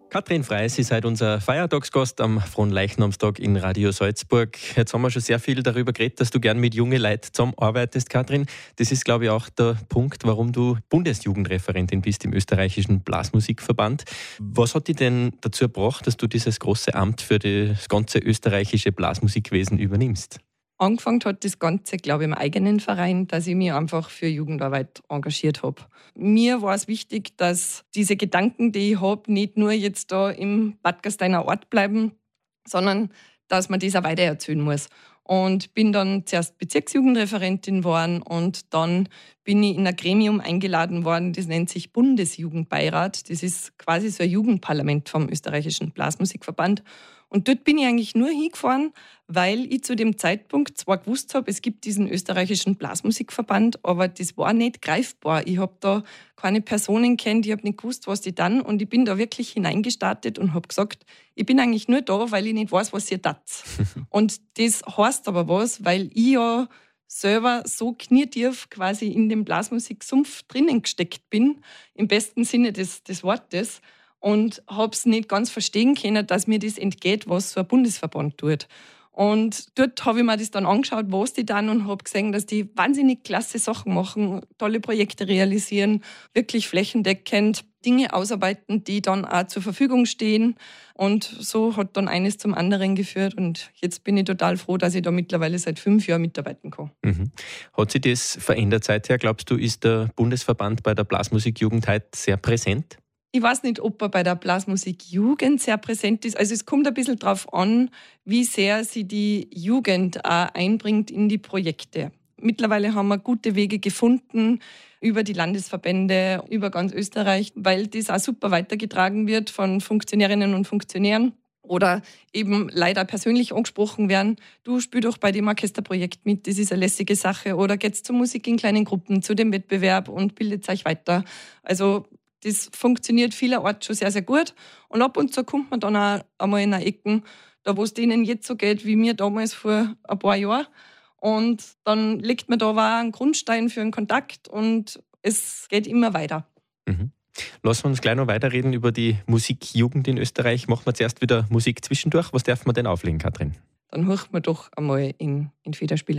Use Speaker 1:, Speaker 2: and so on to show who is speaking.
Speaker 1: Katrin Freis ist heute unser Feiertagsgast am Fronleichnamstag in Radio Salzburg. Jetzt haben wir schon sehr viel darüber geredet, dass du gern mit jungen Leuten zusammenarbeitest, Katrin. Das ist, glaube ich, auch der Punkt, warum du Bundesjugendreferentin bist im österreichischen Blasmusikverband. Was hat dich denn dazu gebracht, dass du dieses große Amt für das ganze österreichische Blasmusikwesen übernimmst?
Speaker 2: Angefangen hat das Ganze, glaube ich, im eigenen Verein, dass ich mich einfach für Jugendarbeit engagiert habe. Mir war es wichtig, dass diese Gedanken, die ich habe, nicht nur jetzt da im Bad Gasteiner Ort bleiben, sondern dass man das auch weitererzählen muss. Und bin dann zuerst Bezirksjugendreferentin geworden und dann bin ich in ein Gremium eingeladen worden, das nennt sich Bundesjugendbeirat. Das ist quasi so ein Jugendparlament vom österreichischen Blasmusikverband. Und dort bin ich eigentlich nur hingefahren, weil ich zu dem Zeitpunkt zwar gewusst habe, es gibt diesen österreichischen Blasmusikverband, aber das war nicht greifbar. Ich habe da keine Personen kennt, ich habe nicht gewusst, was die dann. Und ich bin da wirklich hineingestartet und habe gesagt, ich bin eigentlich nur da, weil ich nicht weiß, was ihr tat. Und das heißt aber was, weil ich ja selber so knietief quasi in dem Blasmusiksumpf drinnen gesteckt bin, im besten Sinne des Wortes, und habe es nicht ganz verstehen können, dass mir das entgeht, was so ein Bundesverband tut. Und dort habe ich mir das dann angeschaut, was die dann, und habe gesehen, dass die wahnsinnig klasse Sachen machen, tolle Projekte realisieren, wirklich flächendeckend Dinge ausarbeiten, die dann auch zur Verfügung stehen. Und so hat dann eines zum anderen geführt. Und jetzt bin ich total froh, dass ich da mittlerweile seit 5 Jahren mitarbeiten kann.
Speaker 1: Mhm. Hat sich das verändert seither? Glaubst du, ist der Bundesverband bei der Blasmusikjugend heute sehr präsent?
Speaker 2: Ich weiß nicht, ob er bei der Blasmusikjugend sehr präsent ist. Also es kommt ein bisschen darauf an, wie sehr sie die Jugend auch einbringt in die Projekte. Mittlerweile haben wir gute Wege gefunden über die Landesverbände, über ganz Österreich, weil das auch super weitergetragen wird von Funktionärinnen und Funktionären oder eben leider persönlich angesprochen werden. Du spiel doch bei dem Orchesterprojekt mit, das ist eine lässige Sache. Oder geht's zur Musik in kleinen Gruppen, zu dem Wettbewerb und bildet euch weiter. Also das funktioniert vielerorts schon sehr, sehr gut. Und ab und zu kommt man dann auch einmal in eine Ecken, da wo es denen jetzt so geht, wie mir damals vor ein paar Jahren. Und dann legt man da auch einen Grundstein für einen Kontakt und es geht immer weiter.
Speaker 1: Mhm. Lassen wir uns gleich noch weiterreden über die Musikjugend in Österreich. Machen wir zuerst wieder Musik zwischendurch. Was darf man denn auflegen, Katrin?
Speaker 2: Dann hören wir doch einmal in Federspiel.